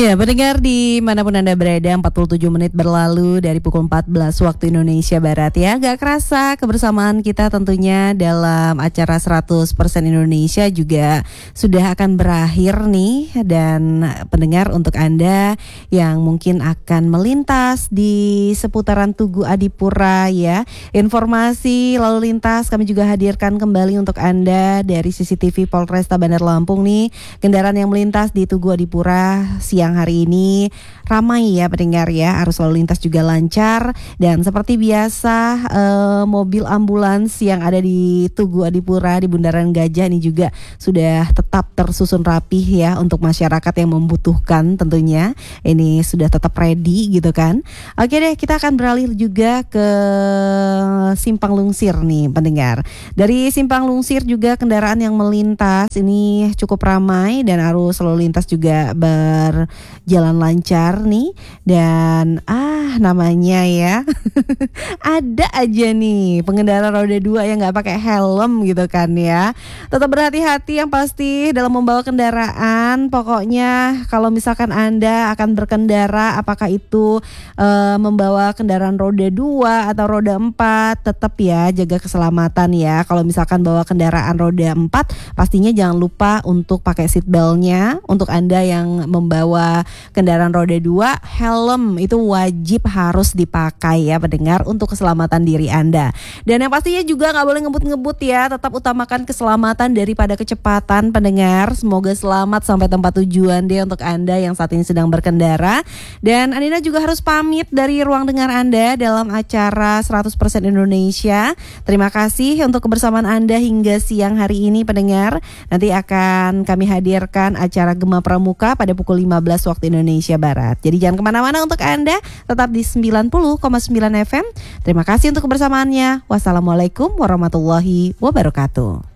Ya, pendengar dimanapun Anda berada, 47 menit berlalu dari pukul 14 waktu Indonesia Barat ya. Gak kerasa kebersamaan kita tentunya dalam acara 100% Indonesia juga sudah akan berakhir nih. Dan pendengar, untuk Anda yang mungkin akan melintas di seputaran Tugu Adipura ya, informasi lalu lintas kami juga hadirkan kembali untuk Anda dari CCTV Polresta Bandar Lampung nih. Kendaraan yang melintas di Tugu Adipura siang hari ini ramai ya pendengar ya, arus lalu lintas juga lancar dan seperti biasa mobil ambulans yang ada di Tugu Adipura di Bundaran Gajah ini juga sudah tetap tersusun rapih ya untuk masyarakat yang membutuhkan, tentunya ini sudah tetap ready gitu kan. Oke deh, kita akan beralih juga ke Simpang Lungsir nih pendengar. Dari Simpang Lungsir juga kendaraan yang melintas ini cukup ramai dan arus lalu lintas juga berjalan lancar nih. Dan namanya ya ada aja nih pengendara roda 2 yang gak pakai helm gitu kan ya. Tetap berhati-hati yang pasti dalam membawa kendaraan. Pokoknya kalau misalkan Anda akan berkendara, apakah itu membawa kendaraan roda 2 atau roda 4, tetap ya jaga keselamatan ya. Kalau misalkan bawa kendaraan roda 4, pastinya jangan lupa untuk pakai seat beltnya. Untuk Anda yang membawa kendaraan roda 2, helm itu wajib harus dipakai ya pendengar untuk keselamatan diri Anda. Dan yang pastinya juga gak boleh ngebut-ngebut ya. Tetap utamakan keselamatan daripada kecepatan pendengar. Semoga selamat sampai tempat tujuan deh untuk Anda yang saat ini sedang berkendara. Dan Andina juga harus pamit dari ruang dengar Anda dalam acara 100% Indonesia. Terima kasih untuk kebersamaan Anda hingga siang hari ini pendengar. Nanti akan kami hadirkan acara Gema Pramuka pada pukul 15 waktu Indonesia Barat. Jadi jangan kemana-mana untuk Anda, tetap di 90,9 FM. Terima kasih untuk kebersamaannya. Wassalamualaikum warahmatullahi wabarakatuh.